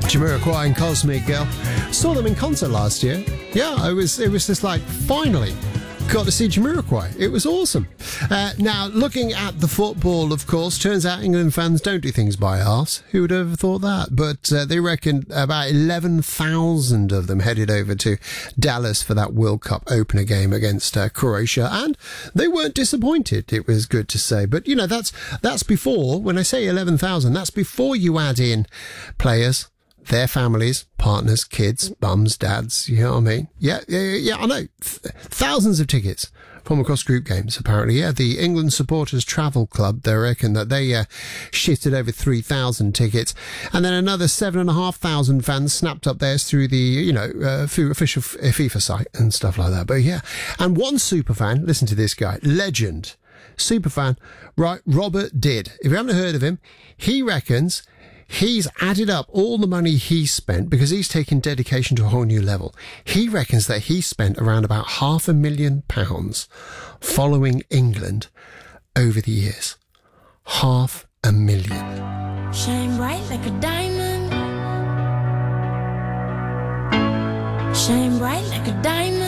Jamiroquai and Cosmic Girl. Saw them in concert last year. Yeah, it was just like, finally got to see Jamiroquai. It was awesome. Now, looking at the football, of course, turns out England fans don't do things by arse. Who would have thought that? But they reckon about 11,000 of them headed over to Dallas for that World Cup opener game against Croatia, and they weren't disappointed. It was good to say. But, you know, that's before, when I say 11,000, that's before you add in players, their families, partners, kids, mums, dads, you know what I mean? Yeah, I know. Thousands of tickets from across group games, apparently. Yeah, the England Supporters Travel Club, they reckon that they shifted over 3,000 tickets. And then another 7,500 fans snapped up theirs through the, official FIFA site and stuff like that. But yeah, and one superfan, listen to this guy, legend, superfan, right, Robert Did. If you haven't heard of him, he reckons he's added up all the money he spent because he's taken dedication to a whole new level. He reckons that he spent around about £500,000 following England over the years. £500,000. Shine bright like a diamond. Shine bright like a diamond.